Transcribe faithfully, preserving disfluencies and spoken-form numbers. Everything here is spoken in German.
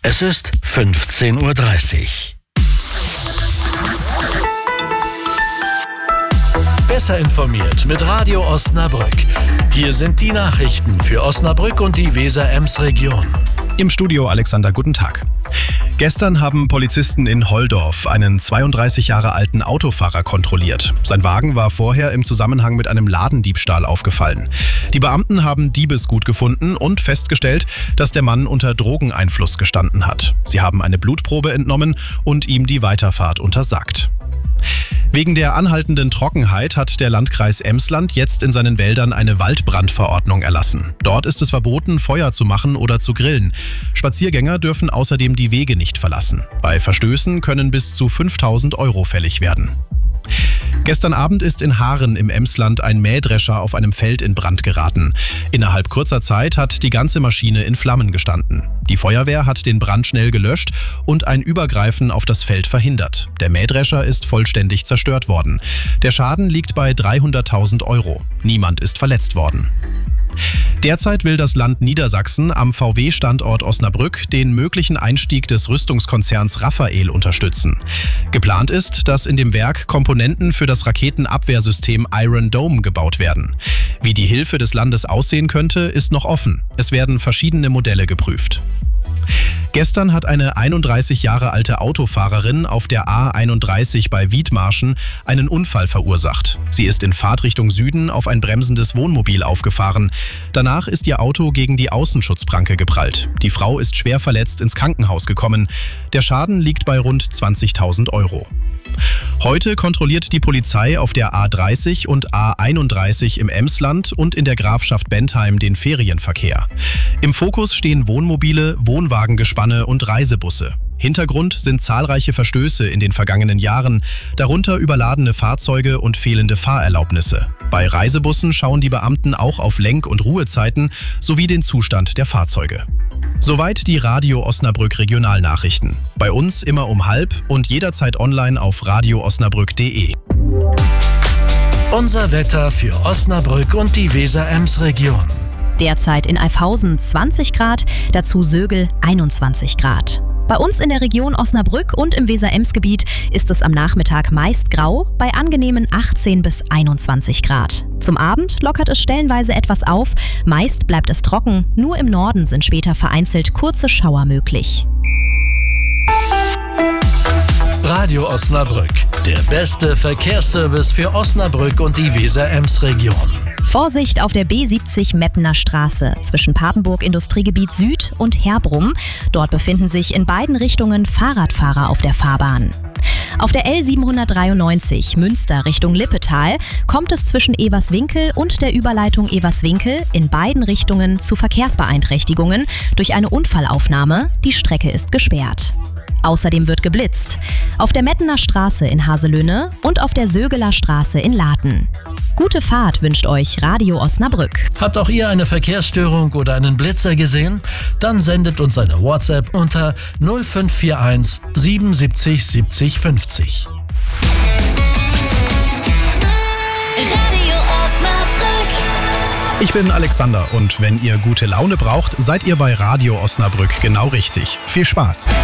Es ist fünfzehn Uhr dreißig. Besser informiert mit Radio Osnabrück. Hier sind die Nachrichten für Osnabrück und die Weser-Ems-Region. Im Studio Alexander, guten Tag. Gestern haben Polizisten in Holdorf einen zweiunddreißig Jahre alten Autofahrer kontrolliert. Sein Wagen war vorher im Zusammenhang mit einem Ladendiebstahl aufgefallen. Die Beamten haben Diebesgut gefunden und festgestellt, dass der Mann unter Drogeneinfluss gestanden hat. Sie haben eine Blutprobe entnommen und ihm die Weiterfahrt untersagt. Wegen der anhaltenden Trockenheit hat der Landkreis Emsland jetzt in seinen Wäldern eine Waldbrandverordnung erlassen. Dort ist es verboten, Feuer zu machen oder zu grillen. Spaziergänger dürfen außerdem die Wege nicht verlassen. Bei Verstößen können bis zu fünftausend Euro fällig werden. Gestern Abend ist in Haaren im Emsland ein Mähdrescher auf einem Feld in Brand geraten. Innerhalb kurzer Zeit hat die ganze Maschine in Flammen gestanden. Die Feuerwehr hat den Brand schnell gelöscht und ein Übergreifen auf das Feld verhindert. Der Mähdrescher ist vollständig zerstört worden. Der Schaden liegt bei dreihunderttausend Euro. Niemand ist verletzt worden. Derzeit will das Land Niedersachsen am V W-Standort Osnabrück den möglichen Einstieg des Rüstungskonzerns Rafael unterstützen. Geplant ist, dass in dem Werk Komponenten für das Raketenabwehrsystem Iron Dome gebaut werden. Wie die Hilfe des Landes aussehen könnte, ist noch offen. Es werden verschiedene Modelle geprüft. Gestern hat eine einunddreißig Jahre alte Autofahrerin auf der A einunddreißig bei Wiedmarschen einen Unfall verursacht. Sie ist in Fahrtrichtung Süden auf ein bremsendes Wohnmobil aufgefahren. Danach ist ihr Auto gegen die Außenschutzpranke geprallt. Die Frau ist schwer verletzt ins Krankenhaus gekommen. Der Schaden liegt bei rund zwanzigtausend Euro. Heute kontrolliert die Polizei auf der A dreißig und A einunddreißig im Emsland und in der Grafschaft Bentheim den Ferienverkehr. Im Fokus stehen Wohnmobile, Wohnwagengespanne und Reisebusse. Hintergrund sind zahlreiche Verstöße in den vergangenen Jahren, darunter überladene Fahrzeuge und fehlende Fahrerlaubnisse. Bei Reisebussen schauen die Beamten auch auf Lenk- und Ruhezeiten sowie den Zustand der Fahrzeuge. Soweit die Radio Osnabrück Regionalnachrichten. Bei uns immer um halb und jederzeit online auf radio osnabrück punkt de. Unser Wetter für Osnabrück und die Weser-Ems-Region. Derzeit in Eifhausen zwanzig Grad, dazu Sögel einundzwanzig Grad. Bei uns in der Region Osnabrück und im Weser-Ems-Gebiet ist es am Nachmittag meist grau, bei angenehmen achtzehn bis einundzwanzig Grad. Zum Abend lockert es stellenweise etwas auf, meist bleibt es trocken, nur im Norden sind später vereinzelt kurze Schauer möglich. Radio Osnabrück, der beste Verkehrsservice für Osnabrück und die Weser-Ems-Region. Vorsicht auf der B siebzig Meppener Straße zwischen Papenburg Industriegebiet Süd und Herbrum. Dort befinden sich in beiden Richtungen Fahrradfahrer auf der Fahrbahn. Auf der L siebenhundertdreiundneunzig Münster Richtung Lippetal kommt es zwischen Everswinkel und der Überleitung Everswinkel in beiden Richtungen zu Verkehrsbeeinträchtigungen durch eine Unfallaufnahme. Die Strecke ist gesperrt. Außerdem wird geblitzt. Auf der Mettener Straße in Haselöhne und auf der Sögeler Straße in Laten. Gute Fahrt wünscht euch Radio Osnabrück. Habt auch ihr eine Verkehrsstörung oder einen Blitzer gesehen? Dann sendet uns eine WhatsApp unter null fünf vier eins siebenundsiebzig siebzig fünfzig. Radio Osnabrück. Ich bin Alexander und wenn ihr gute Laune braucht, seid ihr bei Radio Osnabrück genau richtig. Viel Spaß!